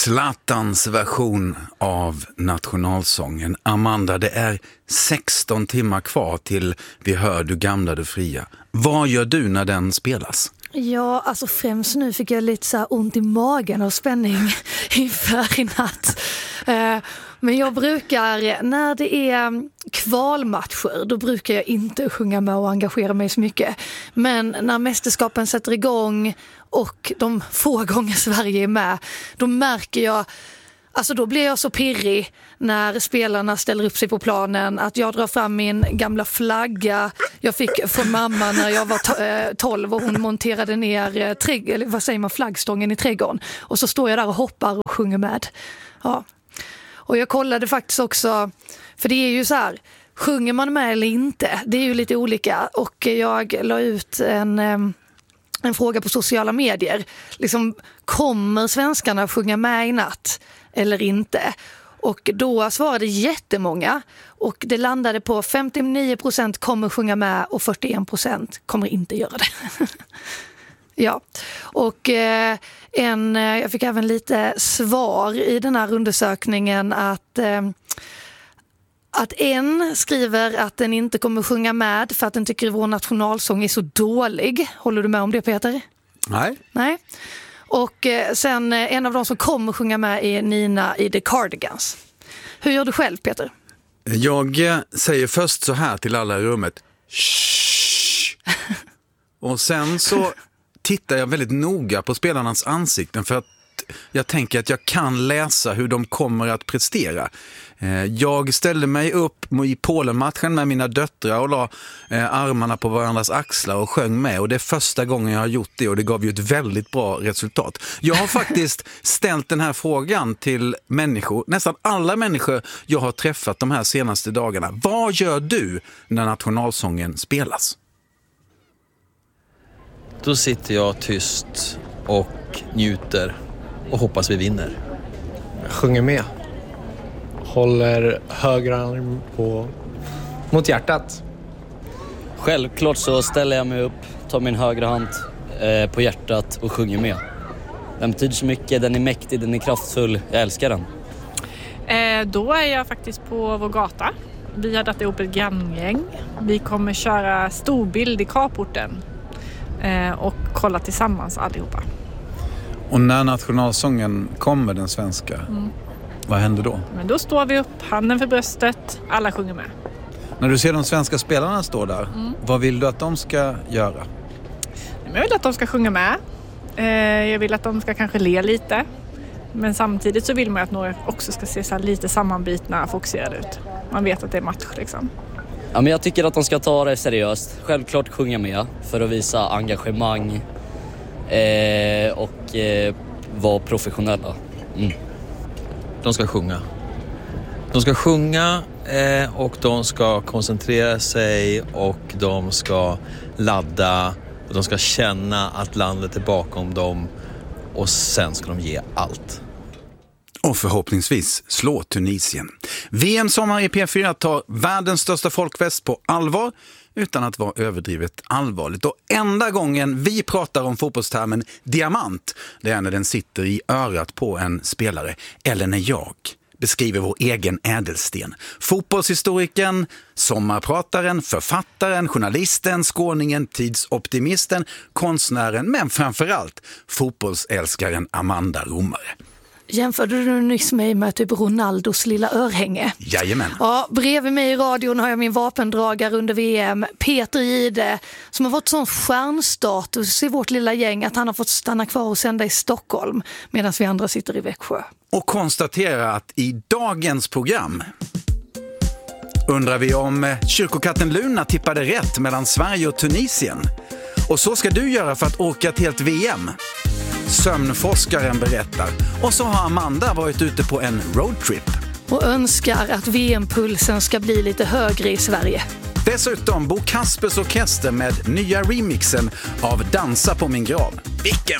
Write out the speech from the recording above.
Zlatans version av nationalsången. Amanda, det är 16 timmar kvar till vi hör Du gamla, du fria. Vad gör du när den spelas? Ja, alltså främst nu fick jag lite så här ont i magen och spänning inför i natt. Men jag brukar, när det är kvalmatcher, då brukar jag inte sjunga med och engagera mig så mycket. Men när mästerskapen sätter igång och de få gånger Sverige är med, då märker jag, alltså då blir jag så pirrig när spelarna ställer upp sig på planen att jag drar fram min gamla flagga jag fick från mamma när jag var 12 och hon monterade ner flaggstången i trädgården. Och så står jag där och hoppar och sjunger med. Ja. Och jag kollade faktiskt också, för det är ju så här, sjunger man med eller inte? Det är ju lite olika. Och jag la ut en fråga på sociala medier. Liksom, kommer svenskarna sjunga med i natt eller inte? Och då svarade jättemånga. Och det landade på 59% kommer sjunga med och 41% kommer inte göra det. Ja, och jag fick även lite svar i den här undersökningen att en skriver att den inte kommer sjunga med för att den tycker vår nationalsång är så dålig. Håller du med om det, Peter? Nej. Och sen en av de som kommer sjunga med är Nina i The Cardigans. Hur gör du själv, Peter? Jag säger först så här till alla i rummet. Shh! Och sen så tittar jag väldigt noga på spelarnas ansikten för att jag tänker att jag kan läsa hur de kommer att prestera. Jag ställde mig upp i Polen-matchen med mina döttrar och la armarna på varandras axlar och sjöng med. Och det är första gången jag har gjort det och det gav ju ett väldigt bra resultat. Jag har faktiskt ställt den här frågan till människor, nästan alla människor jag har träffat de här senaste dagarna. Vad gör du när nationalsången spelas? Då sitter jag tyst och njuter och hoppas vi vinner. Jag sjunger med. Håller höger arm mot hjärtat. Självklart så ställer jag mig upp, tar min högra hand på hjärtat och sjunger med. Den betyder så mycket, den är mäktig, den är kraftfull, jag älskar den. Då är jag faktiskt på vår gata. Vi har dragit ihop ett granngäng. Vi kommer köra storbild i carporten och kolla tillsammans allihopa. Och när nationalsången kommer, den svenska, vad händer då? Men då står vi upp, handen för bröstet, alla sjunger med. När du ser de svenska spelarna stå där, vad vill du att de ska göra? Jag vill att de ska sjunga med. Jag vill att de ska kanske le lite. Men samtidigt så vill man att några också ska se så här lite sammanbitna, fokuserade ut. Man vet att det är match liksom. Ja, men jag tycker att de ska ta det seriöst. Självklart sjunga med för att visa engagemang och vara professionella. De ska sjunga. De ska sjunga och de ska koncentrera sig och de ska ladda och de ska känna att landet är bakom dem och sen ska de ge allt. Och förhoppningsvis slå Tunisien. VM-sommar i P4 tar världens största folkfest på allvar utan att vara överdrivet allvarligt. Och enda gången vi pratar om fotbollstermen diamant, det är när den sitter i örat på en spelare eller när jag beskriver vår egen ädelsten. Fotbollshistorikern, sommarprataren, författaren, journalisten, skåningen, tidsoptimisten, konstnären men framförallt fotbollsälskaren Amanda Romare. Jämförde du nyss mig med typ Ronaldos lilla örhänge? Jajamän. Ja, bredvid mig i radion har jag min vapendragare under VM, Peter Jihde, som har fått sån stjärnstatus i vårt lilla gäng att han har fått stanna kvar och sända i Stockholm medan vi andra sitter i Växjö. Och konstatera att i dagens program undrar vi om kyrkokatten Luna tippade rätt mellan Sverige och Tunisien. Och så ska du göra för att åka ett helt VM. Sömnforskaren berättar. Och så har Amanda varit ute på en roadtrip. Och önskar att VM-pulsen ska bli lite högre i Sverige. Dessutom Bo Kaspers orkester med nya remixen av Dansa på min grav. Vilken